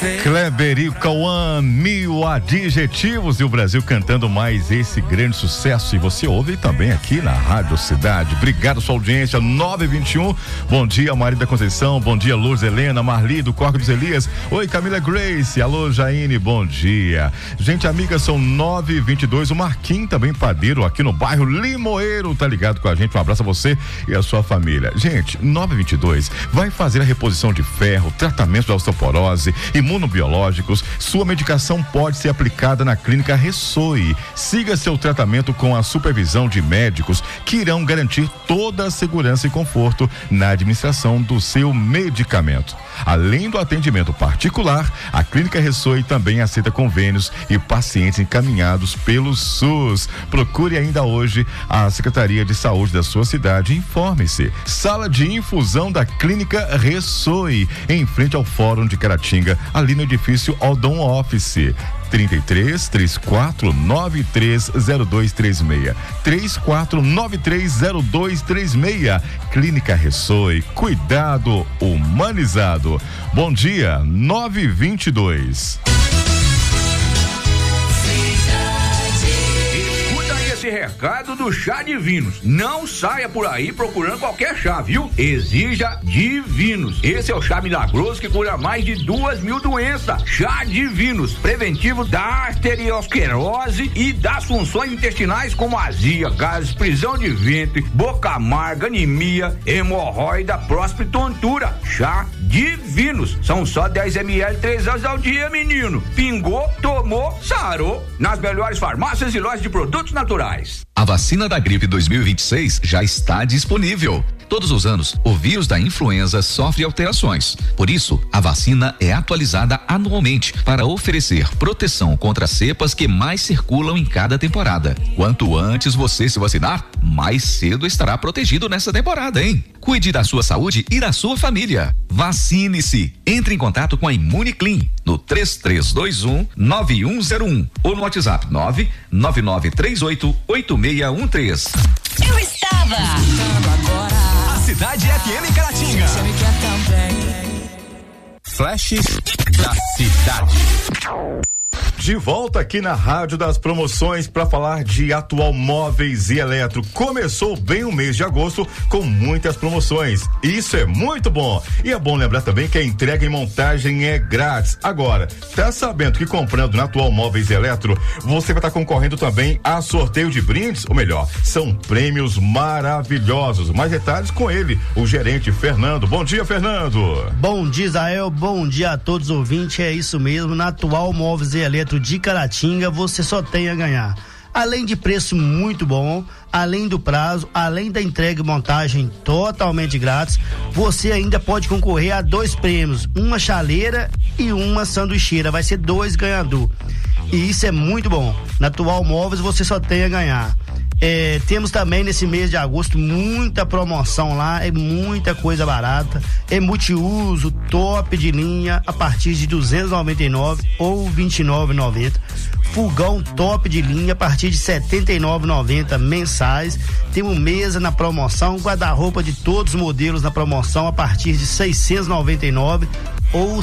Kleber e Cauã, 1000 adjetivos, e o Brasil cantando mais esse grande sucesso. E você ouve também aqui na Rádio Cidade. Obrigado sua audiência, 9h21. Bom dia, Maria da Conceição. Bom dia, Lourdes Helena, Marli do Corco dos Elias. Oi, Camila Grace. Alô, Jaine, bom dia. Gente amiga, são 9h22. O Marquinhos, também padeiro aqui no bairro Limoeiro, tá ligado com a gente. Um abraço a você e a sua família. Gente, 9h22 vai fazer a reposição de ferro, tratamento de osteoporose, imunobiológicos. Sua medicação pode ser aplicada na Clínica Ressoe. Siga seu tratamento com a supervisão de médicos que irão garantir toda a segurança e conforto na administração do seu medicamento. Além do atendimento particular, a Clínica Ressoe também aceita convênios e pacientes encaminhados pelo SUS. Procure ainda hoje a Secretaria de Saúde da sua cidade e informe-se. Sala de infusão da Clínica Ressoe, em frente ao Fórum de Caratinga, ali no edifício Aldon Office. 33-3493-0236. 3493-0236. Clínica Ressoe, cuidado humanizado. Bom dia, 9h22. Esse recado do Chá Divinos. Não saia por aí procurando qualquer chá, viu? Exija Divinos. Esse é o chá milagroso que cura mais de 2.000 doenças. Chá Divinos, preventivo da arteriosclerose e das funções intestinais como azia, gases, prisão de ventre, boca amarga, anemia, hemorroida, próstata e tontura. Chá Divinos. São só 10 ml 3 horas ao dia, menino. Pingou, tomou, sarou. Nas melhores farmácias e lojas de produtos naturais. A vacina da gripe 2026 já está disponível. Todos os anos, o vírus da influenza sofre alterações. Por isso, a vacina é atualizada anualmente para oferecer proteção contra as cepas que mais circulam em cada temporada. Quanto antes você se vacinar, mais cedo estará protegido nessa temporada, hein? Cuide da sua saúde e da sua família. Vacine-se. Entre em contato com a Imuniclean no 3321-9101 ou no WhatsApp 99938-8613. Eu estava agora. A Cidade FM Caratinga. Flashes da Cidade. De volta aqui na Rádio das Promoções para falar de Atual Móveis e Eletro. Começou bem o mês de agosto com muitas promoções. Isso é muito bom. E é bom lembrar também que a entrega e montagem é grátis. Agora, tá sabendo que comprando na Atual Móveis e Eletro, você vai estar concorrendo também a sorteio de brindes, ou melhor, são prêmios maravilhosos. Mais detalhes com ele, o gerente Fernando. Bom dia, Fernando. Bom dia, Israel. Bom dia a todos os ouvintes. É isso mesmo, na Atual Móveis e Eletro de Caratinga, você só tem a ganhar. Além de preço muito bom, além do prazo, além da entrega e montagem totalmente grátis, você ainda pode concorrer a 2 prêmios, uma chaleira e uma sanduicheira. Vai ser 2 ganhador. E isso é muito bom. Na Atual Móveis você só tem a ganhar. Temos também nesse mês de agosto muita promoção lá, é muita coisa barata, é multiuso, top de linha a partir de 299 ou 29,90. Fogão top de linha a partir de 79,90 mensais. Temos mesa na promoção, guarda-roupa de todos os modelos na promoção a partir de 699 ou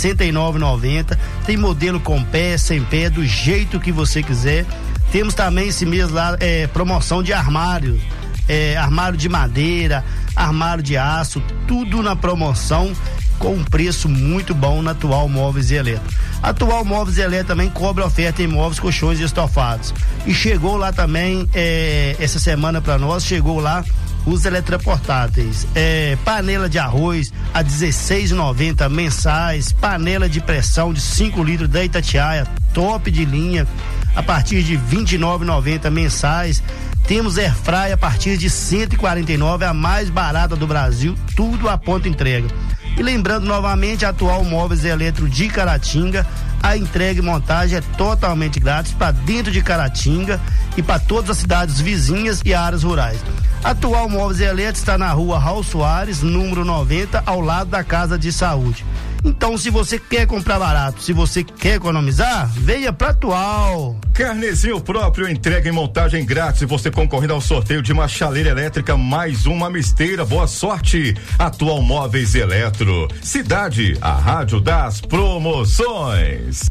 69,90. Tem modelo com pé, sem pé, do jeito que você quiser. Temos também esse mês lá promoção de armário, armário de madeira, armário de aço, tudo na promoção com um preço muito bom na Atual Móveis e Eletro. Atual Móveis e Eletro também cobra oferta em móveis, colchões e estofados. E chegou lá também, essa semana para nós, chegou lá os eletroportáteis, panela de arroz a R$16,90 mensais, panela de pressão de 5 litros da Itatiaia, top de linha, a partir de R$29,90 mensais. Temos airfryer a partir de R$149, a mais barata do Brasil, tudo a ponta entrega. E lembrando novamente, a Atual Móveis e Eletro de Caratinga, a entrega e montagem é totalmente grátis para dentro de Caratinga e para todas as cidades vizinhas e áreas rurais. Atual Móveis e Eletro está na rua Raul Soares, número 90, ao lado da Casa de Saúde. Então, se você quer comprar barato, se você quer economizar, venha pra Atual. Carnezinho próprio, entrega em montagem grátis e você concorrendo ao sorteio de uma chaleira elétrica mais uma misteira. Boa sorte. Atual Móveis e Eletro. Cidade, a rádio das promoções.